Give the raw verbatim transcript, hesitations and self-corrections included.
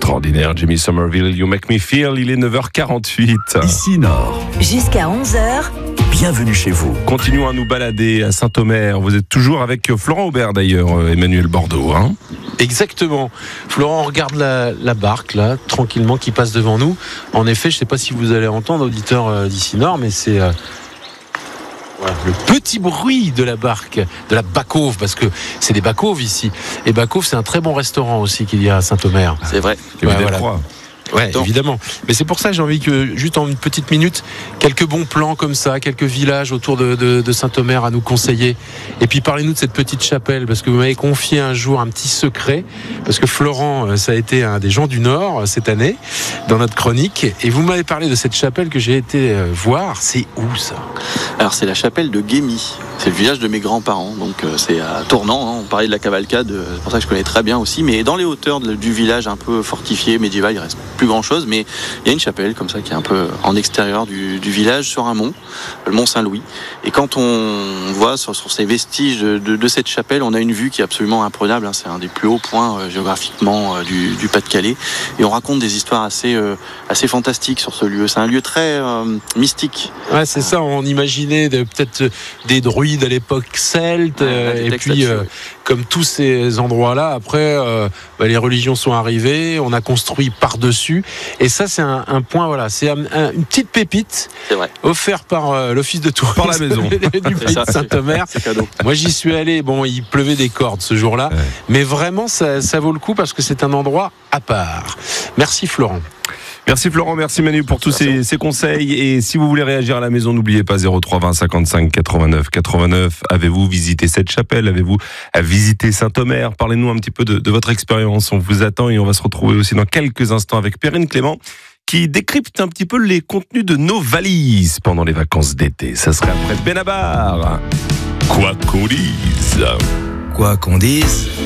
Extraordinaire, Jimmy Somerville, You Make Me Feel, il est neuf heures quarante-huit. Ici Nord. Jusqu'à onze heures. Bienvenue chez vous. Continuons à nous balader à Saint-Omer. Vous êtes toujours avec Florent Aubert d'ailleurs, Emmanuel Bordeaux. Hein Exactement. Florent, on regarde la, la barque là, tranquillement, qui passe devant nous. En effet, je ne sais pas si vous allez entendre, auditeurs euh, d'ici Nord, mais c'est euh, voilà, le petit bruit de la barque, de la Bacauve, parce que c'est des Bacauves ici. Et Bacauve, c'est un très bon restaurant aussi qu'il y a à Saint-Omer. C'est vrai. Ouais, voilà. voilà. Ouais, évidemment. Mais c'est pour ça que j'ai envie que, juste en une petite minute, quelques bons plans comme ça, quelques villages autour de, de, de Saint-Omer à nous conseiller. Et puis parlez-nous de cette petite chapelle, parce que vous m'avez confié un jour un petit secret, parce que Florent, ça a été un des gens du Nord cette année, dans notre chronique, et vous m'avez parlé de cette chapelle que j'ai été voir. C'est où ça ? Alors c'est la chapelle de Guémy. C'est le village de mes grands-parents, donc euh, c'est à Tournant, hein. On parlait de la cavalcade, euh, c'est pour ça que je connais très bien aussi, mais dans les hauteurs de, du village un peu fortifié, médiéval, il reste plus grand-chose, mais il y a une chapelle comme ça qui est un peu en extérieur du, du village, sur un mont, le mont Saint-Louis, et quand on voit sur, sur ces vestiges de, de, de cette chapelle, on a une vue qui est absolument imprenable, hein. C'est un des plus hauts points euh, géographiquement euh, du, du Pas-de-Calais, et on raconte des histoires assez, euh, assez fantastiques sur ce lieu. C'est un lieu très euh, mystique. Ouais, c'est ça, on imaginait de, peut-être des druides à l'époque celte, euh, et puis euh, comme tous ces endroits-là, après euh, bah, les religions sont arrivées, on a construit par-dessus, et ça c'est un, un point, voilà, c'est un, un, une petite pépite offerte par euh, l'office de tourisme par la maison du pays de Saint-Omer. C'est cadeau. Moi j'y suis allé, bon il pleuvait des cordes ce jour-là, ouais. Mais vraiment ça, ça vaut le coup parce que c'est un endroit à part. Merci Florent. Merci Florent, merci Manu pour tous ces, ces conseils. Et si vous voulez réagir à la maison, n'oubliez pas zéro trois vingt cinquante-cinq quatre-vingt-neuf quatre-vingt-neuf. Avez-vous visité cette chapelle ? Avez-vous visité Saint-Omer ? Parlez-nous un petit peu de, de votre expérience. On vous attend et on va se retrouver aussi dans quelques instants avec Perrine Clément qui décrypte un petit peu les contenus de nos valises pendant les vacances d'été. Ça serait après Benabar. Quoi qu'on dise. Quoi qu'on dise.